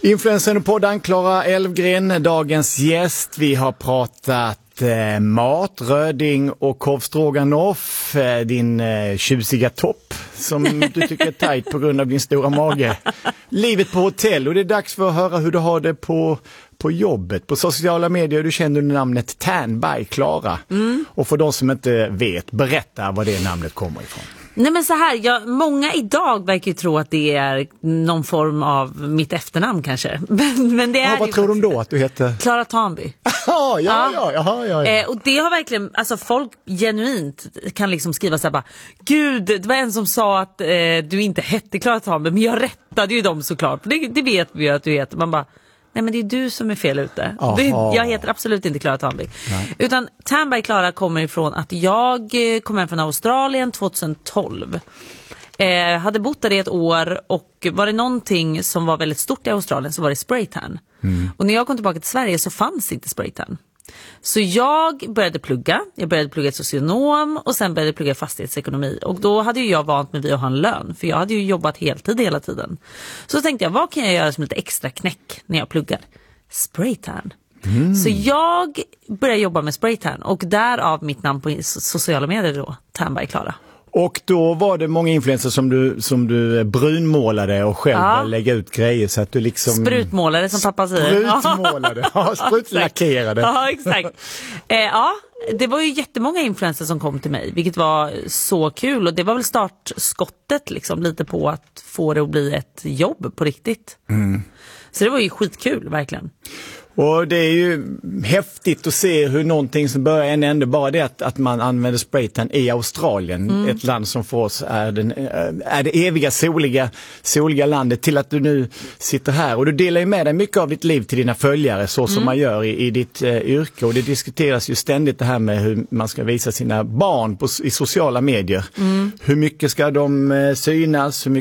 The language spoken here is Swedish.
Influensen och podden Clara Elfgren, dagens gäst. Vi har pratat mat, röding och korvstroganoff, din tjusiga topp som du tycker är tajt på grund av din stora mage. Livet på hotell, och det är dags för att höra hur du har det på jobbet. På sociala medier du känner namnet Tan by Clara. Och för de som inte vet, berätta var det namnet kommer ifrån. Nej, men så här, många idag verkar ju tro att det är någon form av mitt efternamn kanske. Men det är vad tror de då att du heter? Clara Tanby. Ja. Och det har verkligen, alltså folk genuint kan liksom skriva så här bara, gud, det var en som sa att du inte hette Clara Tanby, men jag rättade ju dem såklart. Det vet vi ju att du heter. Man bara, nej, men det är du som är fel ute. Jag heter absolut inte Clara Tanby. Utan Tan by Clara kommer ifrån att jag kom hem från Australien 2012. Hade bott där i ett år, och var det någonting som var väldigt stort i Australien så var det spraytan. Och när jag kom tillbaka till Sverige så fanns inte spraytan. Så jag började plugga socionom, och sen började jag plugga fastighetsekonomi. Och då hade ju jag vant mig vid att ha en lön, för jag hade ju jobbat heltid hela tiden. Så tänkte jag, vad kan jag göra som lite extra knäck när jag pluggar? Spraytan. Så jag började jobba med spraytan, och därav mitt namn på sociala medier då, Tan by Clara. Och då var det många influencers som du brunmålade och själv lägga ut grejer så att du liksom... Sprutmålade som pappa säger. Sprutmålade, sprutlackerade. Ja, exakt. Det var ju jättemånga influencers som kom till mig, vilket var så kul. Och det var väl startskottet liksom, lite på att få det att bli ett jobb på riktigt. Så det var ju skitkul, verkligen. Och det är ju häftigt att se hur någonting som börjar en ände, bara det att man använder spraytan i Australien, ett land som för oss är det eviga soliga landet, till att du nu sitter här. Och du delar ju med dig mycket av ditt liv till dina följare, så som man gör i ditt yrke. Och det diskuteras ju ständigt det här med hur man ska visa sina barn i sociala medier. Hur mycket ska de synas, hur